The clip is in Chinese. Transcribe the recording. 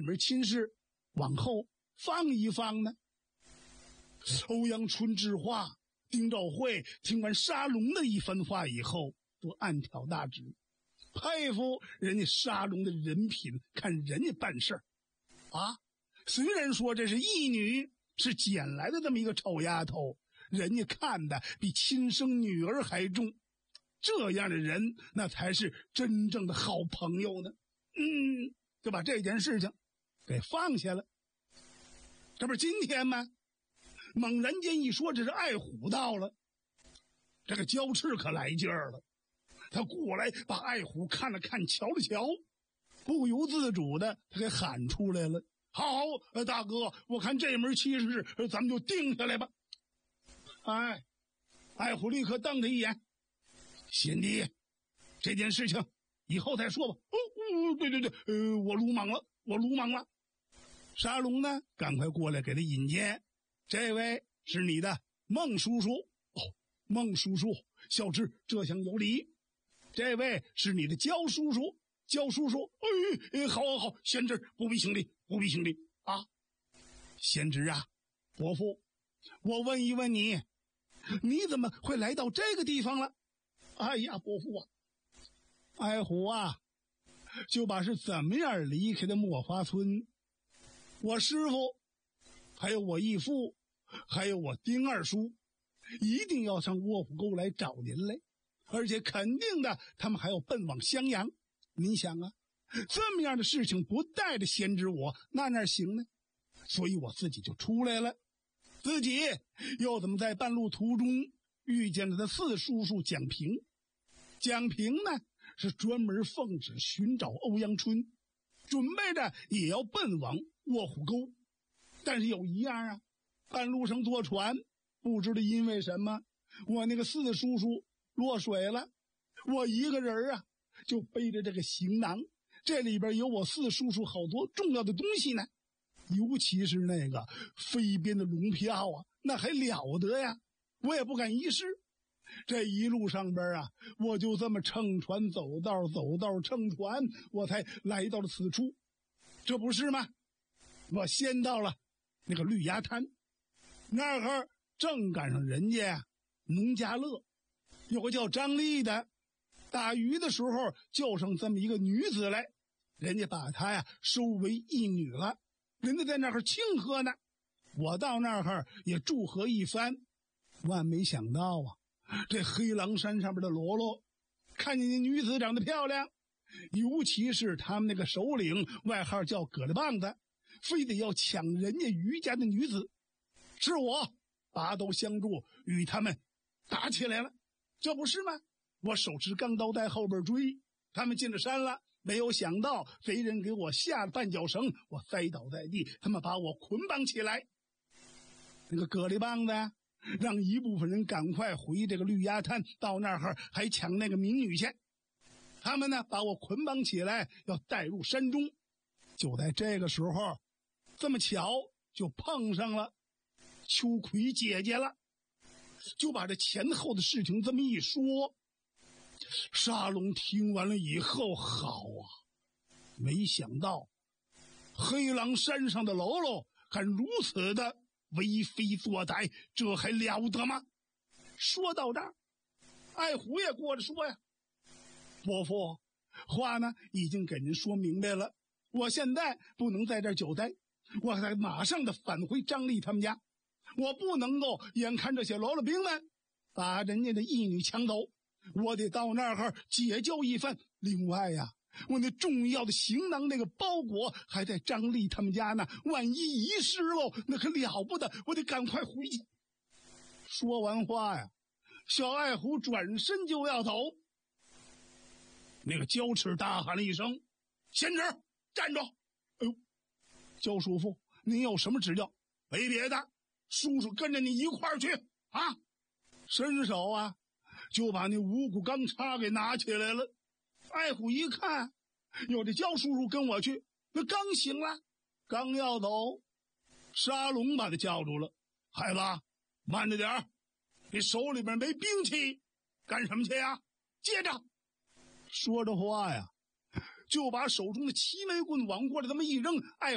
门亲事往后放一放呢？欧阳春、智化、丁兆会听完沙龙的一番话以后，都暗挑大指，佩服人家沙龙的人品，看人家办事啊。虽然说这是义女，是捡来的这么一个臭丫头，人家看的比亲生女儿还重，这样的人那才是真正的好朋友呢。就把这件事情给放下了。这不是今天吗？猛然间一说这是爱虎到了，这个焦翅可来劲儿了，他过来把爱虎看了看，瞧了瞧，不由自主的他给喊出来了：好，大哥，我看这门亲事咱们就定下来吧。爱虎立刻瞪他一眼：贤弟，这件事情以后再说吧。对，我鲁莽了。沙龙呢，赶快过来给他引荐，这位是你的孟叔叔。孟叔叔，小侄这厢有礼。这位是你的焦叔叔。好，贤侄不必行礼啊。贤侄啊，伯父，我问一问你，你怎么会来到这个地方了？哎呀，伯父啊，爱虎啊，就把是怎么样离开的墨花村，我师傅还有我义父还有我丁二叔一定要上卧虎沟来找您来，而且肯定的他们还要奔往襄阳。您想啊，这么样的事情不带着贤侄我哪行呢？所以我自己就出来了。自己又怎么在半路途中遇见了他四叔叔蒋平。蒋平呢是专门奉旨寻找欧阳春，准备着也要奔往卧虎沟。但是有一样啊，半路上坐船，不知道因为什么，我那个四叔叔落水了，我一个人啊就背着这个行囊，这里边有我四叔叔好多重要的东西呢，尤其是那个飞边的龙票啊，那还了得呀，我也不敢一试。这一路上边啊，我就这么乘船走道乘船，我才来到了此处。这不是吗？我先到了那个绿芽滩，那儿正赶上人家农家乐，有个叫张丽的打鱼的时候叫上这么一个女子来，人家把她呀收为义女了，人家在那儿庆贺呢。我到那儿也祝贺一番，万没想到啊，这黑狼山上边的罗罗看见那女子长得漂亮，尤其是他们那个首领外号叫葛大棒子，非得要抢人家于家的女子，是我拔刀相助与他们打起来了。这不是吗？我手持钢刀在后边追，他们进了山了，没有想到贼人给我下了绊脚绳，我栽倒在地，他们把我捆绑起来。那个葛大棒子让一部分人赶快回这个绿芽滩，到那儿还抢那个民女去。他们呢把我捆绑起来，要带入山中。就在这个时候，这么巧就碰上了秋葵姐姐了，就把这前后的事情这么一说。沙龙听完了以后，好啊，没想到黑狼山上的喽喽敢如此的为非作歹，这还了得吗？说到这儿，爱虎也过来说呀，伯父，话呢已经给您说明白了，我现在不能在这儿久待，我得马上的返回张丽他们家，我不能够眼看这些喽啰兵们把人家的义女抢走，我得到那儿解救一番。另外呀，我那重要的行囊那个包裹还在张丽他们家呢，万一遗失喽，那可了不得，我得赶快回去。说完话呀，小爱虎转身就要走，那个焦翅大喊了一声：贤侄，站住！哎呦，焦叔父，您有什么指教？没别的，叔叔跟着你一块儿去啊！伸手啊就把那五谷钢叉给拿起来了。爱虎一看有这焦叔叔跟我去，那刚行了，刚要走，沙龙把他叫住了。孩子，慢着点儿，你手里边没兵器，干什么去呀？接着说着话呀，就把手中的齐眉棍往过来这么一扔，爱